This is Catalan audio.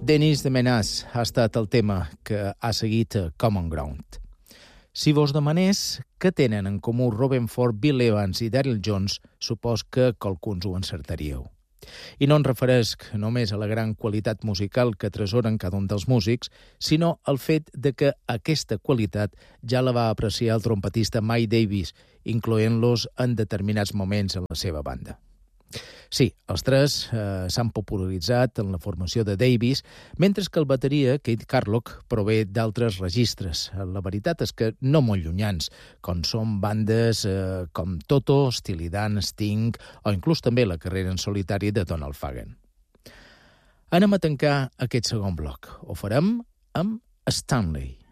Dennis de Menace ha estat el tema que ha seguit Common Ground. Si vos demanés què tenen en comú Robben Ford, Bill Evans i Daryl Jones, supos que qualcuns ho encertaríeu. I no em referesc només a la gran qualitat musical que atesoren cada un dels músics, sinó al fet de que aquesta qualitat ja la va apreciar el trompetista Mike Davis, incloent-los en determinats moments en la seva banda. Sí, els tres s'han popularitzat en la formació de Davis, mentre que el bateria, Keith Carlock, prové d'altres registres. La veritat és que no molt llunyans, com són bandes com Toto, Steely Dan, Sting, o inclús també la carrera en solitari de Donald Fagen. Anem a tancar aquest segon bloc. Ho farem amb Stanley.